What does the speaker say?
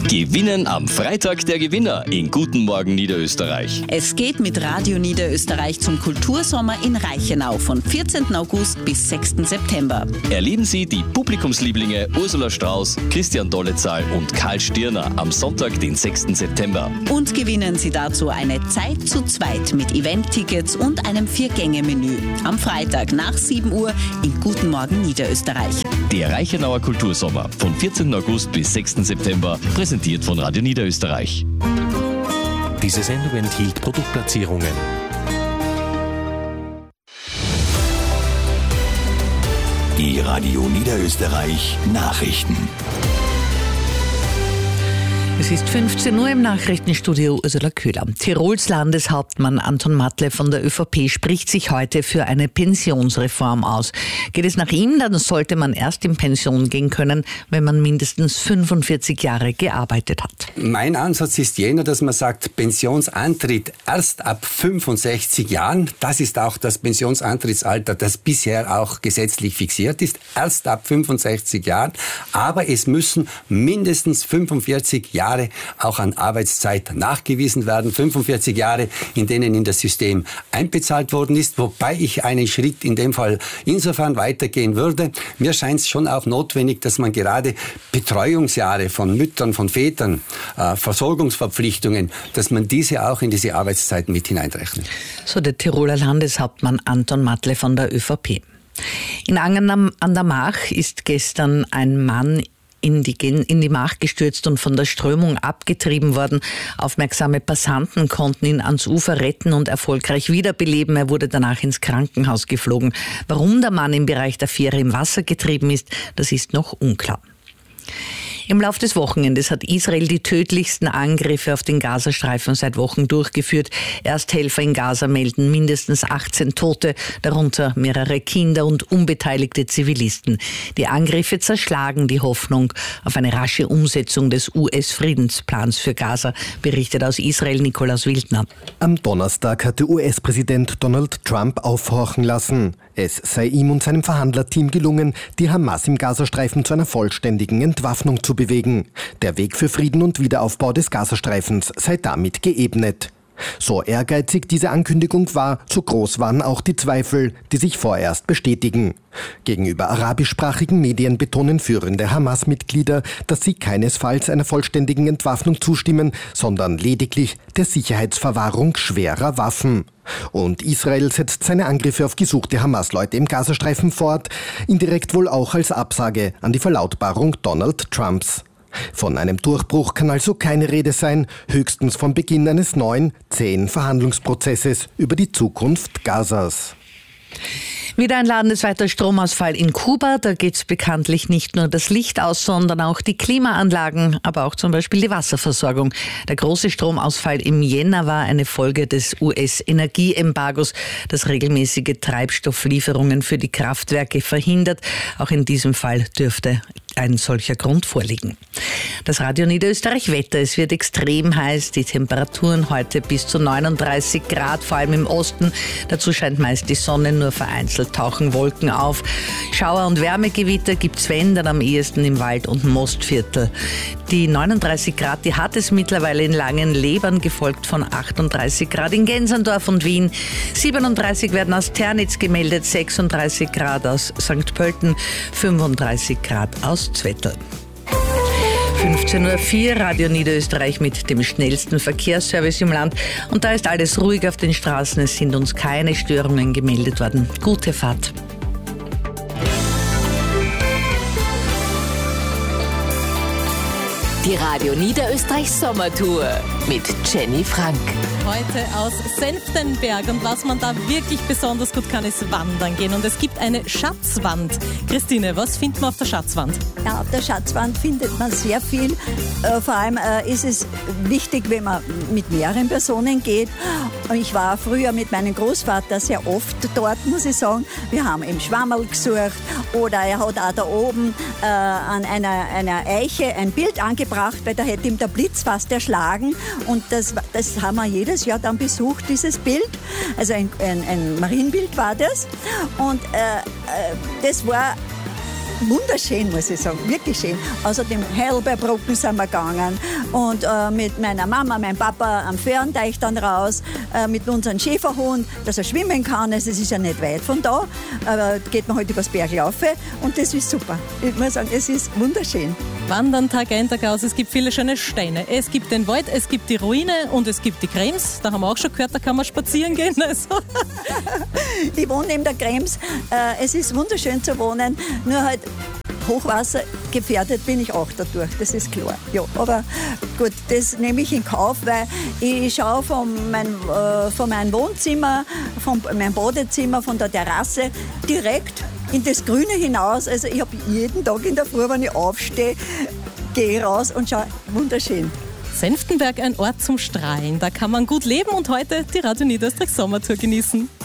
Gewinnen am Freitag der Gewinner in Guten Morgen Niederösterreich. Es geht mit Radio Niederösterreich zum Kultursommer in Reichenau von 14. August bis 6. September. Erleben Sie die Publikumslieblinge Ursula Strauß, Christian Dollezahl und Karl Stirner am Sonntag, den 6. September. Und gewinnen Sie dazu eine Zeit zu zweit mit Event-Tickets und einem 4-Gänge-Menü. Am Freitag nach 7 Uhr in Guten Morgen Niederösterreich. Der Reichenauer Kultursommer von 14. August bis 6. September, präsentiert von Radio Niederösterreich. Diese Sendung enthielt Produktplatzierungen. Die Radio Niederösterreich Nachrichten. Es ist 15 Uhr im Nachrichtenstudio Ursula Köhler. Tirols Landeshauptmann Anton Matle von der ÖVP spricht sich heute für eine Pensionsreform aus. Geht es nach ihm, dann sollte man erst in Pension gehen können, wenn man mindestens 45 Jahre gearbeitet hat. Mein Ansatz ist jener, dass man sagt, Pensionsantritt erst ab 65 Jahren. Das ist auch das Pensionsantrittsalter, das bisher auch gesetzlich fixiert ist. Erst ab 65 Jahren. Aber es müssen mindestens 45 Jahre auch an Arbeitszeit nachgewiesen werden. 45 Jahre, in denen in das System einbezahlt worden ist. Wobei ich einen Schritt in dem Fall insofern weitergehen würde. Mir scheint es schon auch notwendig, dass man gerade Betreuungsjahre von Müttern, von Vätern, Versorgungsverpflichtungen, dass man diese auch in diese Arbeitszeiten mit hineinrechnet. So der Tiroler Landeshauptmann Anton Matle von der ÖVP. In Angern an der Mach ist gestern ein Mann in die Mach gestürzt und von der Strömung abgetrieben worden. Aufmerksame Passanten konnten ihn ans Ufer retten und erfolgreich wiederbeleben. Er wurde danach ins Krankenhaus geflogen. Warum der Mann im Bereich der Fähre im Wasser getrieben ist, das ist noch unklar. Im Lauf des Wochenendes hat Israel die tödlichsten Angriffe auf den Gazastreifen seit Wochen durchgeführt. Ersthelfer in Gaza melden mindestens 18 Tote, darunter mehrere Kinder und unbeteiligte Zivilisten. Die Angriffe zerschlagen die Hoffnung auf eine rasche Umsetzung des US-Friedensplans für Gaza, berichtet aus Israel Nikolaus Wildner. Am Donnerstag hatte US-Präsident Donald Trump aufhorchen lassen. Es sei ihm und seinem Verhandlerteam gelungen, die Hamas im Gazastreifen zu einer vollständigen Entwaffnung zu bewegen. Der Weg für Frieden und Wiederaufbau des Gazastreifens sei damit geebnet. So ehrgeizig diese Ankündigung war, so groß waren auch die Zweifel, die sich vorerst bestätigen. Gegenüber arabischsprachigen Medien betonen führende Hamas-Mitglieder, dass sie keinesfalls einer vollständigen Entwaffnung zustimmen, sondern lediglich der Sicherheitsverwahrung schwerer Waffen. Und Israel setzt seine Angriffe auf gesuchte Hamas-Leute im Gazastreifen fort, indirekt wohl auch als Absage an die Verlautbarung Donald Trumps. Von einem Durchbruch kann also keine Rede sein, höchstens vom Beginn eines neuen, zähen Verhandlungsprozesses über die Zukunft Gazas. Wieder ein landesweiter Stromausfall in Kuba. Da geht bekanntlich nicht nur das Licht aus, sondern auch die Klimaanlagen, aber auch zum Beispiel die Wasserversorgung. Der große Stromausfall im Jänner war eine Folge des US-Energieembargos, das regelmäßige Treibstofflieferungen für die Kraftwerke verhindert. Auch in diesem Fall dürfte ein solcher Grund vorliegen. Das Radio Niederösterreich Wetter. Es wird extrem heiß. Die Temperaturen heute bis zu 39 Grad, vor allem im Osten. Dazu scheint meist die Sonne, nur vereinzelt tauchen Wolken auf. Schauer- und Wärmegewitter gibt's wenn, dann am ehesten im Wald- und Mostviertel. Die 39 Grad, die hat es mittlerweile in Langenlebern, gefolgt von 38 Grad in Gensendorf und Wien. 37 werden aus Ternitz gemeldet, 36 Grad aus St. Pölten, 35 Grad aus Zwettl. 15.04 Uhr, Radio Niederösterreich mit dem schnellsten Verkehrsservice im Land. Und da ist alles ruhig auf den Straßen. Es sind uns keine Störungen gemeldet worden. Gute Fahrt. Die Radio Niederösterreich Sommertour mit Jenny Frank. Heute aus Senftenberg, und was man da wirklich besonders gut kann, ist wandern gehen. Und es gibt eine Schatzwand. Christine, was findet man auf der Schatzwand? Ja, auf der Schatzwand findet man sehr viel. Vor allem ist es wichtig, wenn man mit mehreren Personen geht. Ich war früher mit meinem Großvater sehr oft dort, muss ich sagen. Wir haben im Schwammerl gesucht, oder er hat auch da oben an einer Eiche ein Bild angebracht, weil da hätte ihm der Blitz fast erschlagen. Und das haben wir jedes Jahr dann besucht, dieses Bild. Also ein Marienbild war das. Und das war wunderschön, muss ich sagen, wirklich schön. Außerdem Heidelbeerbrücken sind wir gegangen und mit meiner Mama, meinem Papa am Fernteich dann raus, mit unserem Schäferhund, dass er schwimmen kann. Also es ist ja nicht weit von da, aber geht man halt übers Berg laufen und das ist super. Ich muss sagen, es ist wunderschön. Wandern Tag ein, Tag aus, es gibt viele schöne Steine. Es gibt den Wald, es gibt die Ruine und es gibt die Krems. Da haben wir auch schon gehört, da kann man spazieren gehen. Also. Ich wohne neben der Krems. Es ist wunderschön zu wohnen, nur halt Hochwasser gefährdet bin ich auch dadurch, das ist klar. Ja, aber gut, das nehme ich in Kauf, weil ich schaue von meinem Wohnzimmer, von meinem Badezimmer, von der Terrasse direkt in das Grüne hinaus. Also ich habe jeden Tag in der Früh, wenn ich aufstehe, gehe raus und schaue, wunderschön. Senftenberg, ein Ort zum Strahlen. Da kann man gut leben und heute die Radio Niederösterreich Sommertour genießen.